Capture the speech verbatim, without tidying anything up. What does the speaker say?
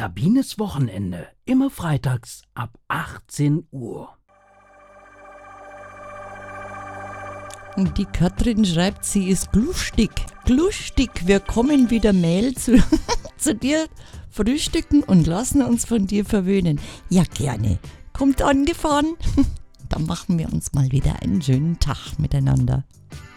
Sabines Wochenende, immer freitags ab achtzehn Uhr. Und die Katrin schreibt, sie ist glustig. Glustig, wir kommen wieder Mail zu, zu dir frühstücken und lassen uns von dir verwöhnen. Ja, gerne. Kommt angefahren. Dann machen wir uns mal wieder einen schönen Tag miteinander.